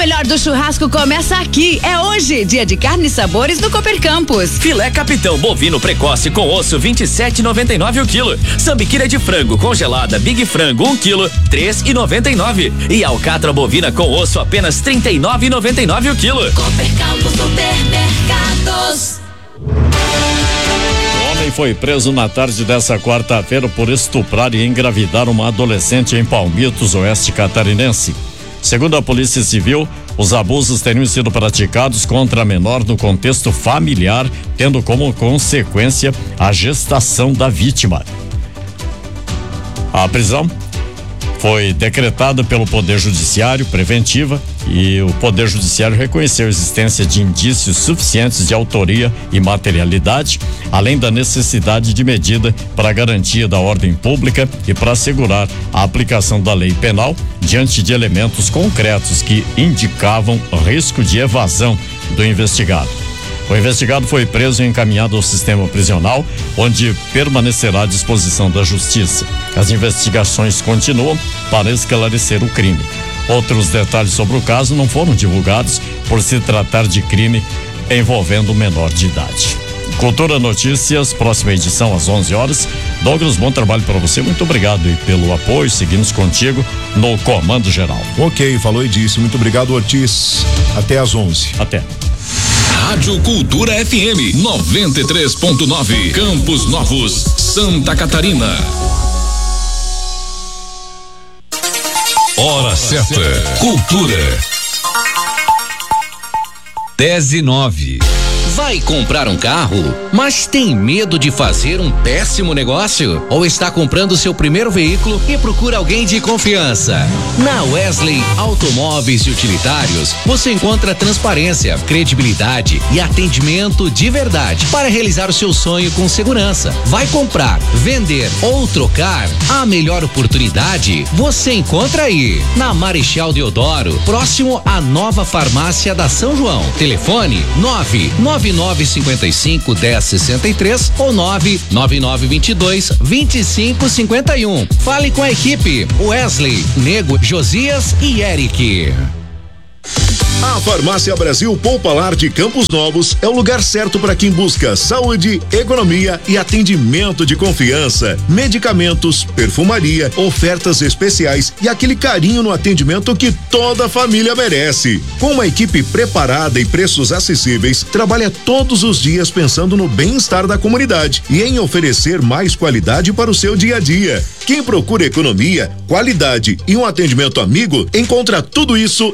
melhor do churrasco começa aqui. É hoje, dia de carne e sabores do Cooper Campos. Filé Capitão bovino precoce com osso 27,99 o quilo. Sambiquira de frango congelada Big Frango 1 quilo 3,99. E alcatra bovina com osso apenas 39,99 o quilo. Cooper Campos Supermercados. O homem foi preso na tarde dessa quarta-feira por estuprar e engravidar uma adolescente em Palmitos, oeste catarinense. Segundo a Polícia Civil, os abusos teriam sido praticados contra a menor no contexto familiar, tendo como consequência a gestação da vítima. A prisão foi decretada pelo Poder Judiciário preventiva e o Poder Judiciário reconheceu a existência de indícios suficientes de autoria e materialidade, além da necessidade de medida para a garantia da ordem pública e para assegurar a aplicação da lei penal diante de elementos concretos que indicavam risco de evasão do investigado. O investigado foi preso e encaminhado ao sistema prisional, onde permanecerá à disposição da Justiça. As investigações continuam para esclarecer o crime. Outros detalhes sobre o caso não foram divulgados por se tratar de crime envolvendo menor de idade. Cultura Notícias, próxima edição às 11 horas. Douglas, bom trabalho para você. Muito obrigado pelo apoio. Seguimos contigo no Comando Geral. Ok, falou e disse. Muito obrigado, Ortiz. Até às 11. Até. Rádio Cultura FM 93.9, Campos Novos, Santa Catarina. Hora certa. Cultura. 10:09. Vai comprar um carro, mas tem medo de fazer um péssimo negócio? Ou está comprando seu primeiro veículo e procura alguém de confiança? Na Wesley Automóveis e Utilitários, você encontra transparência, credibilidade e atendimento de verdade para realizar o seu sonho com segurança. Vai comprar, vender ou trocar? A melhor oportunidade você encontra aí, na Marechal Deodoro, próximo à nova farmácia da São João. Telefone 99955-1063 ou 99922-2551. Fale com a equipe Wesley, Nego, Josias e Eric. A Farmácia Brasil Poupalar de Campos Novos é o lugar certo para quem busca saúde, economia e atendimento de confiança. Medicamentos, perfumaria, ofertas especiais e aquele carinho no atendimento que toda família merece. Com uma equipe preparada e preços acessíveis, trabalha todos os dias pensando no bem-estar da comunidade e em oferecer mais qualidade para o seu dia a dia. Quem procura economia, qualidade e um atendimento amigo, encontra tudo isso